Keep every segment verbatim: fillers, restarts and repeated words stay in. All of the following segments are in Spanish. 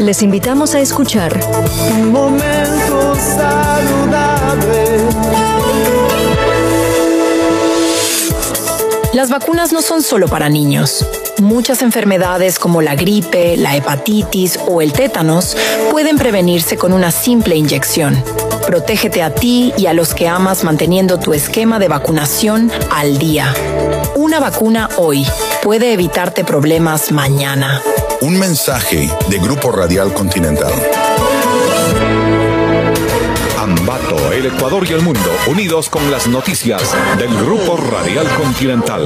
Les invitamos a escuchar Un momento saludable. Las vacunas no son solo para niños. Muchas enfermedades como la gripe, la hepatitis o el tétanos pueden prevenirse con una simple inyección. Protégete a ti y a los que amas manteniendo tu esquema de vacunación al día. Una vacuna hoy puede evitarte problemas mañana. Un mensaje de Grupo Radial Continental. Ambato, el Ecuador y el mundo, unidos con las noticias del Grupo Radial Continental.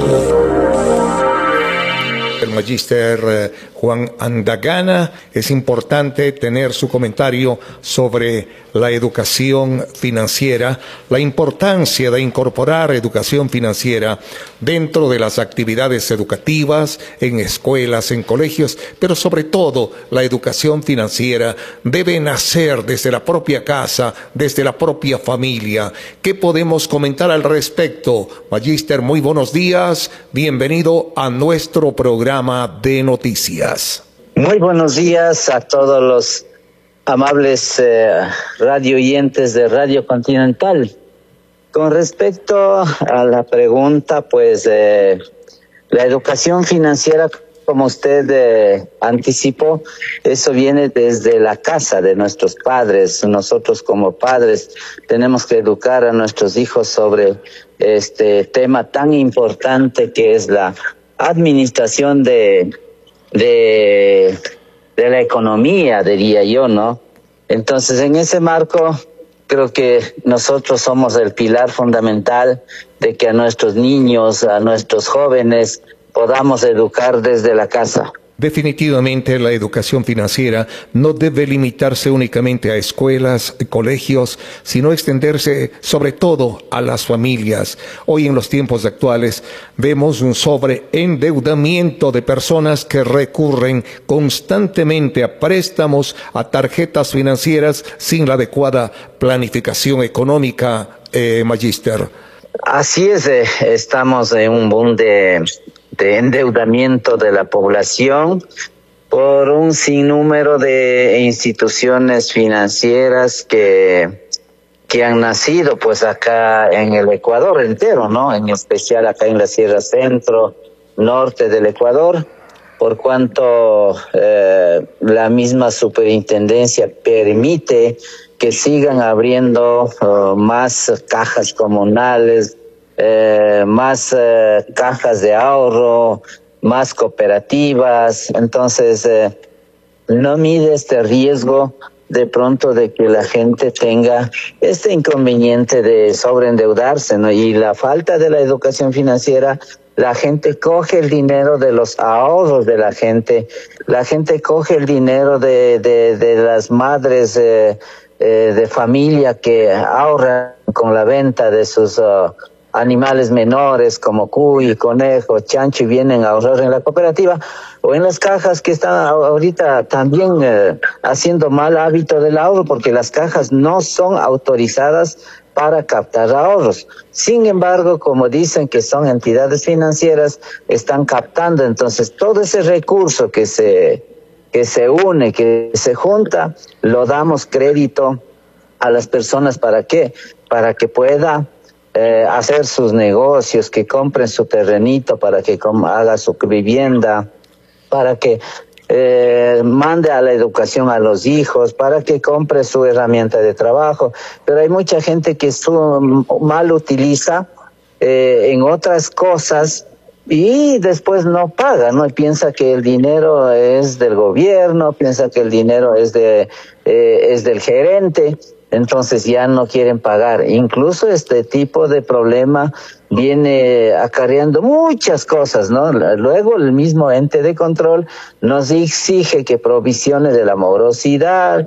El magíster Juan Andagana, es importante tener su comentario sobre la educación financiera, la importancia de incorporar educación financiera dentro de las actividades educativas, en escuelas, en colegios, pero sobre todo la educación financiera debe nacer desde la propia casa, desde la propia familia. ¿Qué podemos comentar al respecto? Magíster, muy buenos días, bienvenido a nuestro programa de noticias. Muy buenos días a todos los amables eh, radio oyentes de Radio Continental. Con respecto a la pregunta, pues eh, la educación financiera, como usted eh, anticipó, eso viene desde la casa de nuestros padres. Nosotros como padres tenemos que educar a nuestros hijos sobre este tema tan importante que es la administración de de de la economía, diría yo, ¿no? Entonces, en ese marco, creo que nosotros somos el pilar fundamental de que a nuestros niños, a nuestros jóvenes, podamos educar desde la casa. Definitivamente la educación financiera no debe limitarse únicamente a escuelas, colegios, sino extenderse sobre todo a las familias. Hoy en los tiempos actuales vemos un sobreendeudamiento de personas que recurren constantemente a préstamos, a tarjetas financieras sin la adecuada planificación económica, eh, magíster. Así es, eh, estamos en un boom de... de endeudamiento de la población por un sinnúmero de instituciones financieras que que han nacido pues acá en el Ecuador entero, ¿no? En especial acá en la Sierra Centro, norte del Ecuador, por cuanto eh, la misma superintendencia permite que sigan abriendo uh, más cajas comunales, Eh, más eh, cajas de ahorro, más cooperativas. Entonces eh, no mide este riesgo de pronto de que la gente tenga este inconveniente de sobreendeudarse, ¿no? Y la falta de la educación financiera, la gente coge el dinero de los ahorros de la gente, la gente coge el dinero de de, de las madres eh, eh, de familia que ahorran con la venta de sus uh, animales menores como cuy, conejo, chancho y vienen a ahorrar en la cooperativa o en las cajas que están ahorita también eh, haciendo mal hábito del ahorro porque las cajas no son autorizadas para captar ahorros. Sin embargo, como dicen que son entidades financieras, están captando. Entonces todo ese recurso que se que se une, que se junta, lo damos crédito a las personas. ¿Para qué? Para que pueda Eh, hacer sus negocios, que compren su terrenito, para que haga su vivienda, para que eh, mande a la educación a los hijos, para que compre su herramienta de trabajo. Pero hay mucha gente que su, mal utiliza eh, en otras cosas y después no paga, ¿no? Y piensa que el dinero es del gobierno, piensa que el dinero es de eh, es del gerente. Entonces ya no quieren pagar. Incluso este tipo de problema viene acarreando muchas cosas, ¿no? Luego el mismo ente de control nos exige que provisione de la morosidad,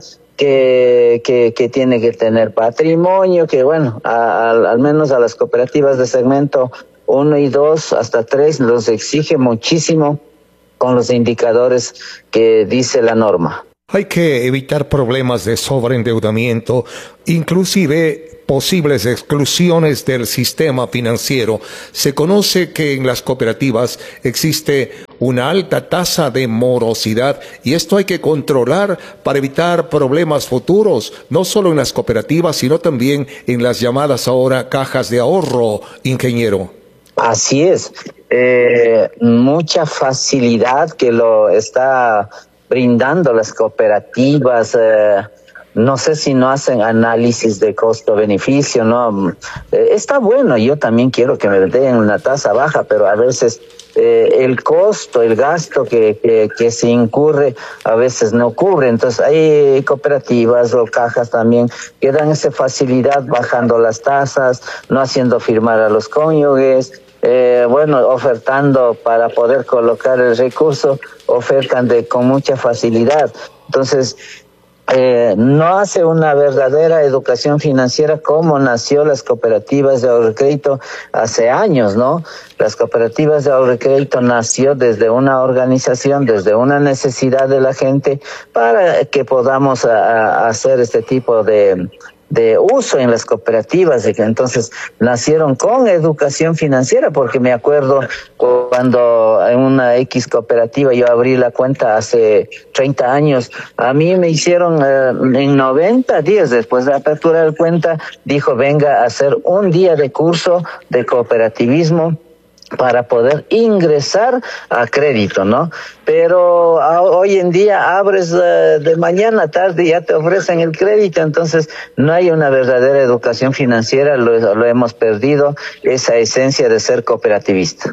que que que tiene que tener patrimonio, que bueno, a, a, al menos a las cooperativas de segmento uno y dos hasta tres los exige muchísimo con los indicadores que dice la norma. Hay que evitar problemas de sobreendeudamiento, inclusive posibles exclusiones del sistema financiero. Se conoce que en las cooperativas existe una alta tasa de morosidad, y esto hay que controlar para evitar problemas futuros, no solo en las cooperativas, sino también en las llamadas ahora cajas de ahorro, ingeniero. Así es, eh, mucha facilidad que lo está brindando las cooperativas. eh, No sé si no hacen análisis de costo-beneficio, ¿no? Eh, está bueno, yo también quiero que me den una tasa baja, pero a veces eh, el costo, el gasto que, que, que se incurre a veces no cubre. Entonces hay cooperativas o cajas también que dan esa facilidad bajando las tasas, no haciendo firmar a los cónyuges. Eh, bueno, ofertando para poder colocar el recurso, ofertan de con mucha facilidad. Entonces, Eh, no hace una verdadera educación financiera como nació las cooperativas de ahorro y crédito hace años, ¿no? Las cooperativas de ahorro y crédito nació desde una organización, desde una necesidad de la gente para que podamos a, a hacer este tipo de de uso en las cooperativas, de que entonces nacieron con educación financiera, porque me acuerdo cuando en una X cooperativa yo abrí la cuenta hace treinta años, a mí me hicieron eh, en noventa días después de apertura de cuenta, dijo venga a hacer un día de curso de cooperativismo para poder ingresar a crédito, ¿no? Pero a, hoy en día abres uh, de mañana a tarde y ya te ofrecen el crédito, entonces no hay una verdadera educación financiera, lo, lo hemos perdido, esa esencia de ser cooperativista.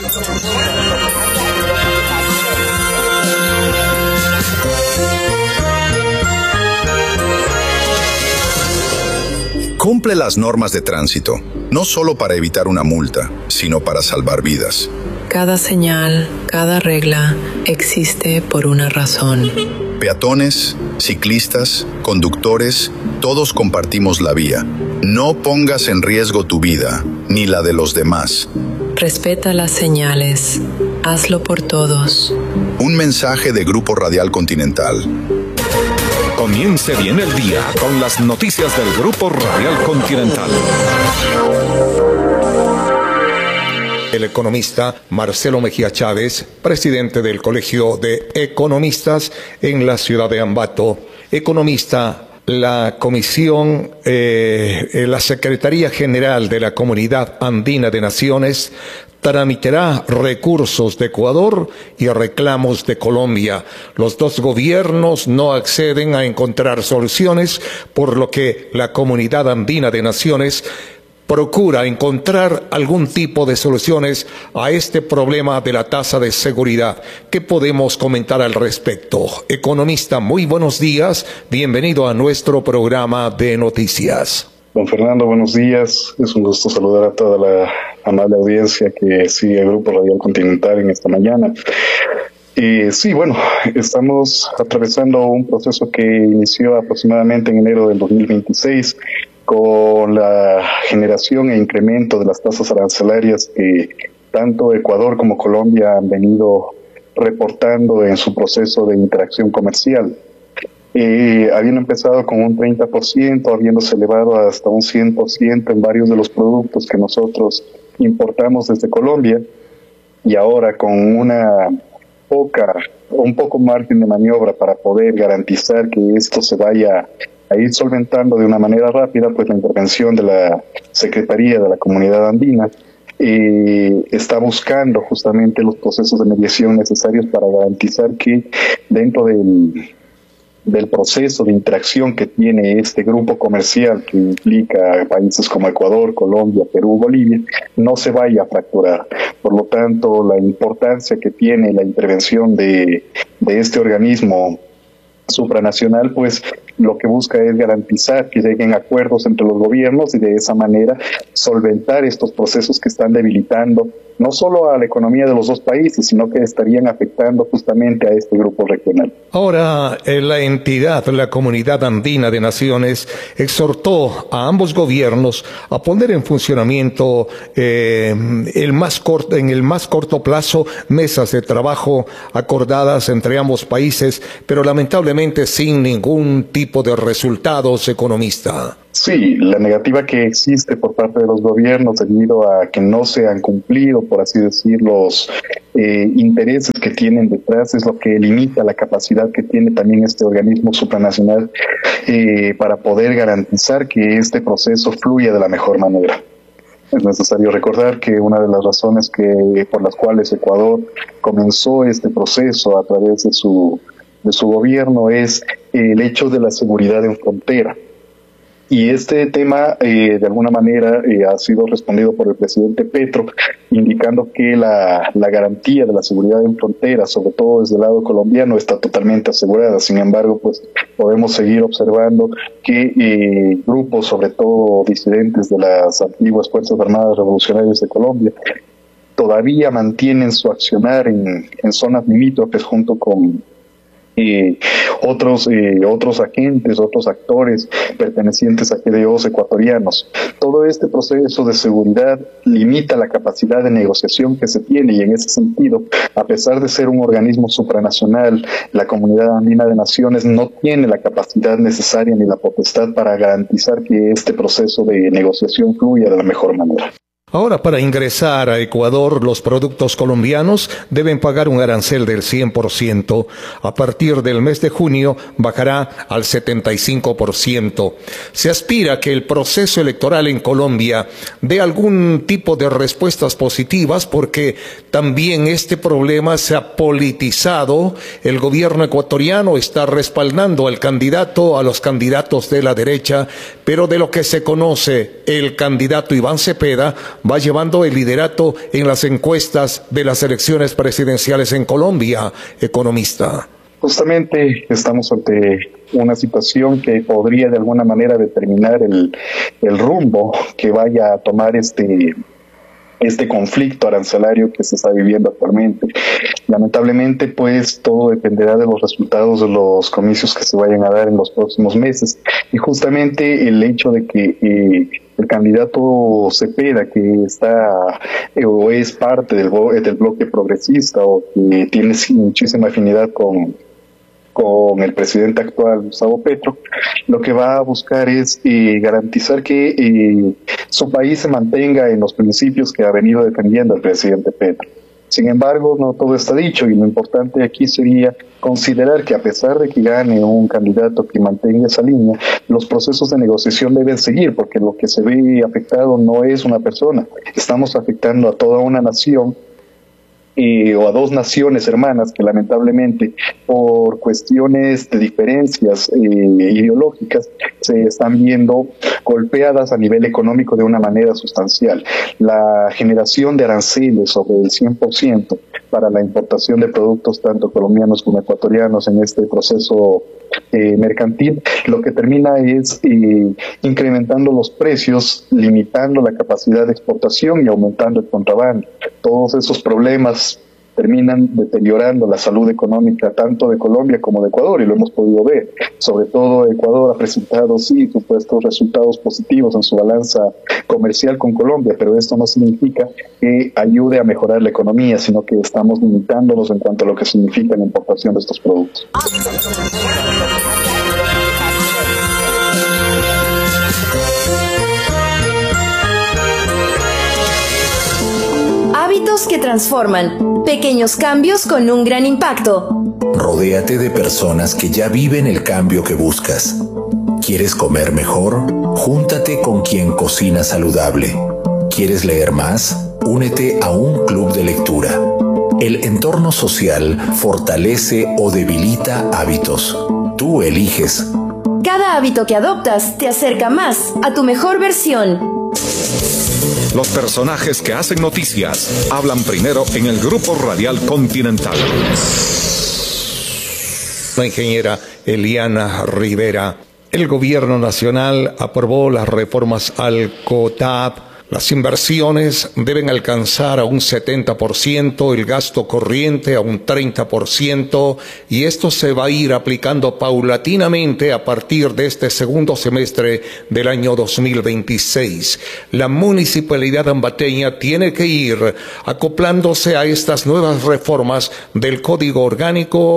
Cumple las normas de tránsito, no solo para evitar una multa, sino para salvar vidas. Cada señal, cada regla existe por una razón. Peatones, ciclistas, conductores, todos compartimos la vía. No pongas en riesgo tu vida, ni la de los demás. Respeta las señales. Hazlo por todos. Un mensaje de Grupo Radial Continental. Comience bien el día con las noticias del Grupo Radial Continental. El economista Marcelo Mejía Chávez, presidente del Colegio de Economistas en la ciudad de Ambato. Economista, la Comisión, eh, la Secretaría General de la Comunidad Andina de Naciones tramitará recursos de Ecuador y reclamos de Colombia. Los dos gobiernos no acceden a encontrar soluciones, por lo que la Comunidad Andina de Naciones procura encontrar algún tipo de soluciones a este problema de la tasa de seguridad. ¿Qué podemos comentar al respecto? Economista, muy buenos días. Bienvenido a nuestro programa de noticias. Don Fernando, buenos días. Es un gusto saludar a toda la amable audiencia que sigue el Grupo Radial Continental en esta mañana. Y sí, bueno, estamos atravesando un proceso que inició aproximadamente en enero del dos mil veintiséis con la generación e incremento de las tasas arancelarias que tanto Ecuador como Colombia han venido reportando en su proceso de interacción comercial. Eh, habiendo empezado con un treinta por ciento, habiéndose elevado hasta un cien por ciento en varios de los productos que nosotros importamos desde Colombia, y ahora con una poca, un poco margen de maniobra para poder garantizar que esto se vaya a ir solventando de una manera rápida, pues la intervención de la Secretaría de la Comunidad Andina eh, está buscando justamente los procesos de mediación necesarios para garantizar que dentro del del proceso de interacción que tiene este grupo comercial que implica países como Ecuador, Colombia, Perú, Bolivia, no se vaya a fracturar. Por lo tanto, la importancia que tiene la intervención de, de este organismo supranacional, pues lo que busca es garantizar que lleguen acuerdos entre los gobiernos y de esa manera solventar estos procesos que están debilitando no solo a la economía de los dos países, sino que estarían afectando justamente a este grupo regional. Ahora, eh, la entidad, la Comunidad Andina de Naciones, exhortó a ambos gobiernos a poner en funcionamiento eh, el más corto, en el más corto plazo mesas de trabajo acordadas entre ambos países, pero lamentablemente sin ningún tipo tipo de resultados, economista. Sí, la negativa que existe por parte de los gobiernos debido a que no se han cumplido, por así decir, los eh, intereses que tienen detrás es lo que limita la capacidad que tiene también este organismo supranacional eh, para poder garantizar que este proceso fluya de la mejor manera. Es necesario recordar que una de las razones que por las cuales Ecuador comenzó este proceso a través de su, de su gobierno es el hecho de la seguridad en frontera. Y este tema, eh, de alguna manera, eh, ha sido respondido por el presidente Petro, indicando que la, la garantía de la seguridad en frontera, sobre todo desde el lado colombiano, está totalmente asegurada. Sin embargo, pues podemos seguir observando que eh, grupos, sobre todo disidentes de las antiguas Fuerzas Armadas Revolucionarias de Colombia, todavía mantienen su accionar en, en zonas limítrofes junto con Eh, otros eh, otros agentes, otros actores pertenecientes a G D Os ecuatorianos. Todo este proceso de seguridad limita la capacidad de negociación que se tiene, y en ese sentido, a pesar de ser un organismo supranacional, la Comunidad Andina de Naciones no tiene la capacidad necesaria ni la potestad para garantizar que este proceso de negociación fluya de la mejor manera. Ahora, para ingresar a Ecuador, los productos colombianos deben pagar un arancel del cien por ciento. A partir del mes de junio bajará al setenta y cinco por ciento. Se aspira a que el proceso electoral en Colombia dé algún tipo de respuestas positivas, porque también este problema se ha politizado. El gobierno ecuatoriano está respaldando al candidato, a los candidatos de la derecha, pero de lo que se conoce, el candidato Iván Cepeda va llevando el liderato en las encuestas de las elecciones presidenciales en Colombia, economista. Justamente estamos ante una situación que podría de alguna manera determinar el, el rumbo que vaya a tomar este este conflicto arancelario que se está viviendo actualmente. Lamentablemente, pues, todo dependerá de los resultados de los comicios que se vayan a dar en los próximos meses. Y justamente el hecho de que eh, el candidato Cepeda, que está eh, o es parte del, del bloque progresista, o que tiene muchísima afinidad con con el presidente actual, Gustavo Petro, lo que va a buscar es eh, garantizar que eh, su país se mantenga en los principios que ha venido defendiendo el presidente Petro. Sin embargo, no todo está dicho, y lo importante aquí sería considerar que, a pesar de que gane un candidato que mantenga esa línea, los procesos de negociación deben seguir, porque lo que se ve afectado no es una persona, estamos afectando a toda una nación, Eh, o a dos naciones hermanas que lamentablemente por cuestiones de diferencias eh, ideológicas se están viendo golpeadas a nivel económico de una manera sustancial. La generación de aranceles sobre el cien por ciento para la importación de productos tanto colombianos como ecuatorianos en este proceso eh, mercantil, lo que termina es eh, incrementando los precios, limitando la capacidad de exportación y aumentando el contrabando. Todos esos problemas terminan deteriorando la salud económica tanto de Colombia como de Ecuador, y lo hemos podido ver. Sobre todo Ecuador ha presentado, sí, supuestos resultados positivos en su balanza comercial con Colombia, pero esto no significa que ayude a mejorar la economía, sino que estamos limitándonos en cuanto a lo que significa la importación de estos productos. Hábitos que transforman. Pequeños cambios con un gran impacto. Rodéate de personas que ya viven el cambio que buscas. ¿Quieres comer mejor? Júntate con quien cocina saludable. ¿Quieres leer más? Únete a un club de lectura. El entorno social fortalece o debilita hábitos. Tú eliges. Cada hábito que adoptas te acerca más a tu mejor versión. Los personajes que hacen noticias hablan primero en el Grupo Radial Continental. La ingeniera Eliana Rivera. El gobierno nacional aprobó las reformas al COTAP. Las inversiones deben alcanzar a un setenta por ciento, el gasto corriente a un treinta por ciento, y esto se va a ir aplicando paulatinamente a partir de este segundo semestre del año dos mil veintiséis. La municipalidad ambateña tiene que ir acoplándose a estas nuevas reformas del Código Orgánico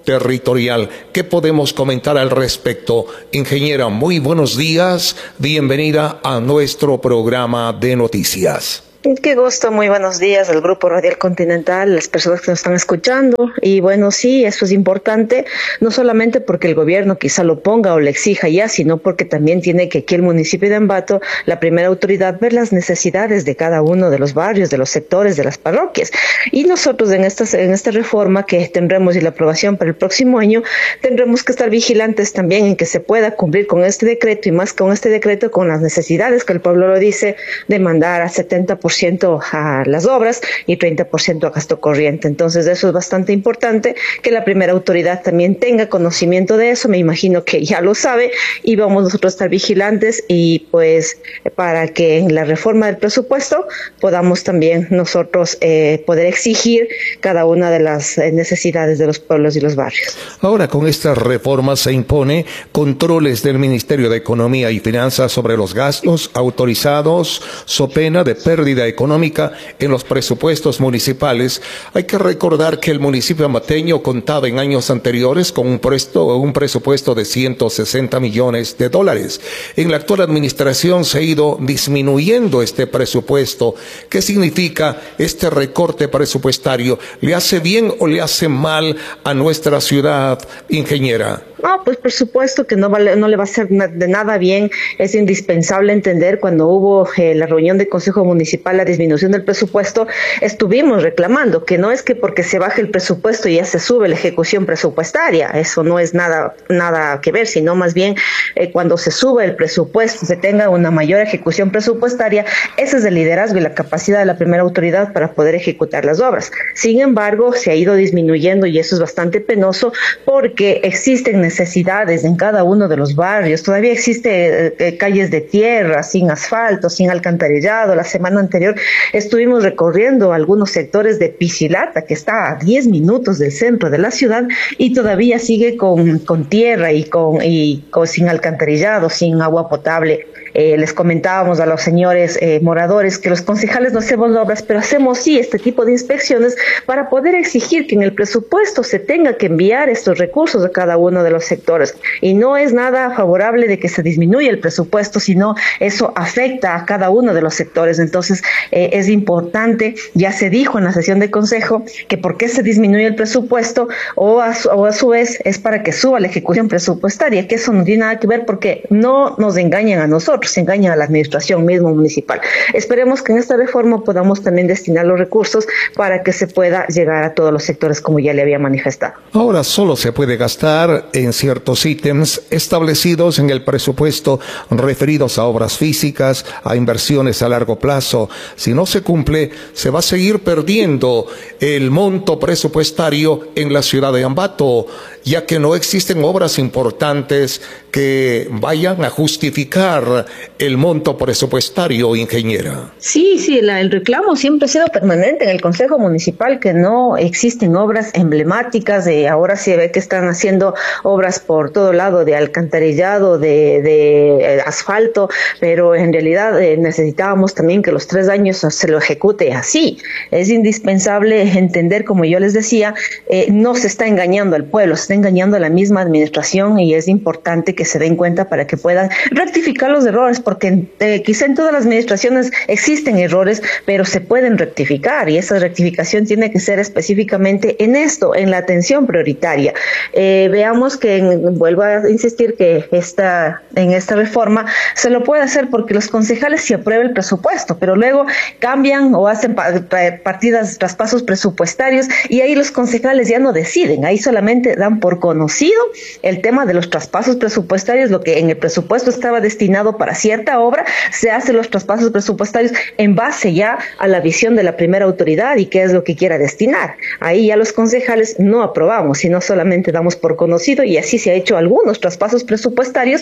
territorial. ¿Qué podemos comentar al respecto? Ingeniera, muy buenos días. Bienvenida a nuestro programa de noticias. Qué gusto, muy buenos días al Grupo Radial Continental, las personas que nos están escuchando. Y bueno, sí, eso es importante, no solamente porque el gobierno quizá lo ponga o le exija ya, sino porque también tiene que aquí el municipio de Ambato, la primera autoridad, ver las necesidades de cada uno de los barrios, de los sectores, de las parroquias. Y nosotros en esta, en esta reforma que tendremos y la aprobación para el próximo año, tendremos que estar vigilantes también en que se pueda cumplir con este decreto y más con este decreto con las necesidades que el pueblo lo dice, de mandar a setenta por ciento a las obras y treinta por ciento a gasto corriente. Entonces eso es bastante importante, que la primera autoridad también tenga conocimiento de eso. Me imagino que ya lo sabe y vamos nosotros a estar vigilantes y pues para que en la reforma del presupuesto podamos también nosotros eh, poder exigir cada una de las necesidades de los pueblos y los barrios. Ahora con esta reforma se impone controles del Ministerio de Economía y Finanzas sobre los gastos autorizados so pena de pérdida económica en los presupuestos municipales. Hay que recordar que el municipio ambateño contaba en años anteriores con un, presto, un presupuesto de ciento sesenta millones de dólares. En la actual administración se ha ido disminuyendo este presupuesto. ¿Qué significa este recorte presupuestario? ¿Le hace bien o le hace mal a nuestra ciudad, ingeniera? No, pues por supuesto que no, vale, no le va a hacer de nada bien. Es indispensable entender cuando hubo eh, la reunión del Consejo Municipal, la disminución del presupuesto, estuvimos reclamando que no es que porque se baje el presupuesto ya se sube la ejecución presupuestaria. Eso no es nada, nada que ver, sino más bien eh, cuando se sube el presupuesto, se tenga una mayor ejecución presupuestaria, ese es el liderazgo y la capacidad de la primera autoridad para poder ejecutar las obras. Sin embargo, se ha ido disminuyendo y eso es bastante penoso porque existen necesidades en cada uno de los barrios. Todavía existe eh, calles de tierra, sin asfalto, sin alcantarillado. La semana anterior estuvimos recorriendo algunos sectores de Pichilata, que está a diez minutos del centro de la ciudad, y todavía sigue con, con tierra y, con, y con, sin alcantarillado, sin agua potable. Eh, les comentábamos a los señores eh, moradores que los concejales no hacemos obras, pero hacemos sí este tipo de inspecciones para poder exigir que en el presupuesto se tenga que enviar estos recursos a cada uno de los sectores. Y no es nada favorable de que se disminuya el presupuesto, sino eso afecta a cada uno de los sectores. Entonces eh, es importante, ya se dijo en la sesión de consejo, que por qué se disminuye el presupuesto o a, su, o a su vez es para que suba la ejecución presupuestaria, que eso no tiene nada que ver porque no nos engañan a nosotros, se engañan a la administración misma municipal. Esperemos que en esta reforma podamos también destinar los recursos para que se pueda llegar a todos los sectores como ya le había manifestado. Ahora solo se puede gastar en ciertos ítems establecidos en el presupuesto referidos a obras físicas, a inversiones a largo plazo. Si no se cumple, se va a seguir perdiendo el monto presupuestario en la ciudad de Ambato, ya que no existen obras importantes que vayan a justificar el monto presupuestario, ingeniera. Sí, sí, la, el reclamo siempre ha sido permanente en el Consejo Municipal, que no existen obras emblemáticas. De ahora se ve que están haciendo obras por todo lado de alcantarillado, de, de eh, asfalto, pero en realidad eh, necesitábamos también que los tres años se lo ejecute así. Es indispensable entender, como yo les decía, eh, no se está engañando al pueblo, se está engañando a la misma administración y es importante que se den cuenta para que puedan rectificar los errores, porque eh, quizá en todas las administraciones existen errores, pero se pueden rectificar y esa rectificación tiene que ser específicamente en esto, en la atención prioritaria. Eh, veamos que, en, vuelvo a insistir que esta, en esta reforma se lo puede hacer porque los concejales se aprueba el presupuesto, pero luego cambian o hacen partidas, traspasos presupuestarios y ahí los concejales ya no deciden, ahí solamente dan por conocido el tema de los traspasos presupuestarios, lo que en el presupuesto estaba destinado para cierta obra, se hacen los traspasos presupuestarios en base ya a la visión de la primera autoridad y qué es lo que quiera destinar. Ahí ya los concejales no aprobamos, sino solamente damos por conocido y así se ha hecho algunos traspasos presupuestarios,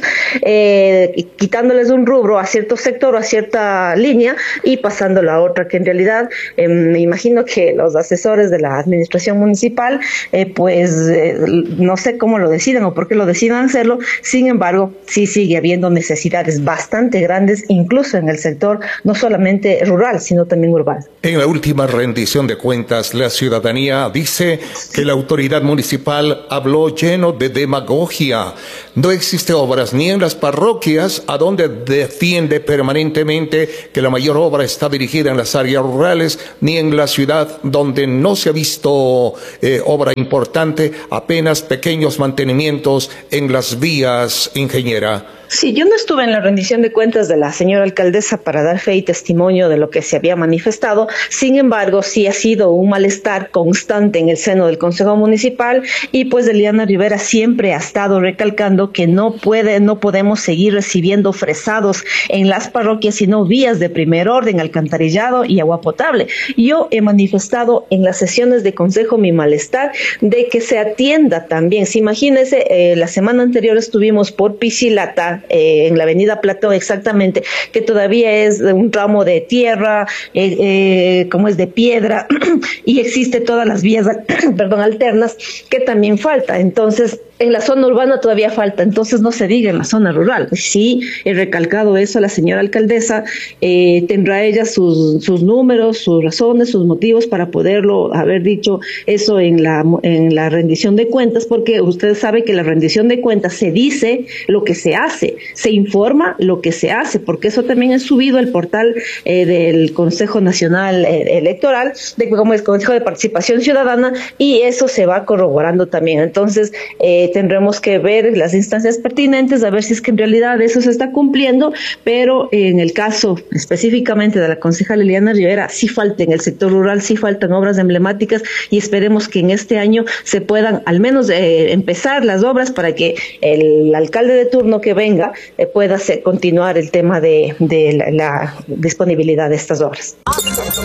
eh, quitándoles un rubro a cierto sector o a cierta línea y pasándolo a otra, que en realidad eh, me imagino que los asesores de la administración municipal, eh, pues eh, no sé cómo lo decidan o por qué lo decidan hacerlo, sin embargo, sí sigue habiendo necesidades básicas bastante grandes, incluso en el sector no solamente rural, sino también urbano. En la última rendición de cuentas, la ciudadanía dice que la autoridad municipal habló lleno de demagogia. No existe obras ni en las parroquias, a donde defiende permanentemente que la mayor obra está dirigida en las áreas rurales, ni en la ciudad, donde no se ha visto eh, obra importante, apenas pequeños mantenimientos en las vías, ingeniera. Sí, yo no estuve en la rendición de cuentas de la señora alcaldesa para dar fe y testimonio de lo que se había manifestado. Sin embargo, sí ha sido un malestar constante en el seno del Consejo Municipal, y pues Eliana Rivera siempre ha estado recalcando que no puede, no podemos seguir recibiendo fresados en las parroquias, sino vías de primer orden, alcantarillado y agua potable. Yo he manifestado en las sesiones de consejo mi malestar de que se atienda también. Si imagínense, eh, la semana anterior estuvimos por Piscilata, Eh, en la avenida Platón exactamente, que todavía es un tramo de tierra, eh, eh, como es de piedra, y existe todas las vías perdón, alternas que también falta. Entonces, en la zona urbana todavía falta, entonces no se diga en la zona rural. Sí, he recalcado eso a la señora alcaldesa, eh, tendrá ella sus, sus números, sus razones, sus motivos para poderlo haber dicho eso en la, en la rendición de cuentas, porque usted sabe que la rendición de cuentas se dice lo que se hace, se informa lo que se hace, porque eso también es subido al portal eh, del Consejo Nacional eh, Electoral, de, como es Consejo de Participación Ciudadana, y eso se va corroborando también. Entonces, eh, tendremos que ver las instancias pertinentes, a ver si es que en realidad eso se está cumpliendo, pero en el caso específicamente de la concejal Eliana Rivera, sí falta en el sector rural, sí faltan obras emblemáticas, y esperemos que en este año se puedan al menos eh, empezar las obras para que el alcalde de turno que venga eh, pueda hacer, continuar el tema de, de la, la disponibilidad de estas obras.